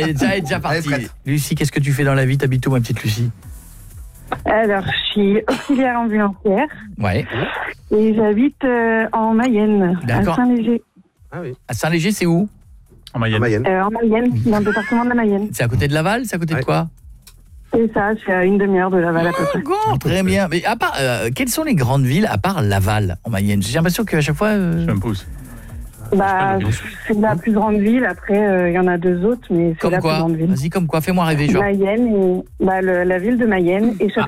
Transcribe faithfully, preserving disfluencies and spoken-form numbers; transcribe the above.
est déjà, elle est déjà partie. Lucie, qu'est-ce que tu fais dans la vie? T'habites où, ma petite Lucie? Alors, je suis auxiliaire ambulancière. Ouais. Et j'habite euh, en Mayenne, à Saint-Léger. Ah oui. À Saint-Léger, c'est où? En Mayenne. En Mayenne. Euh, en Mayenne, dans le département de la Mayenne. C'est à côté de Laval? C'est à côté ouais. de quoi? C'est ça, je suis à une demi-heure de Laval à peu près. Oh, très bien. Mais à part, euh, quelles sont les grandes villes à part Laval en Mayenne? J'ai l'impression qu'à chaque fois. Euh... Je me pousse. Bah, c'est la plus grande ville. Après, il euh, y en a deux autres, mais c'est la quoi plus grande ville. Vas-y, comme quoi? Fais-moi rêver, genre. Mayenne, et, bah, le, la ville de Mayenne et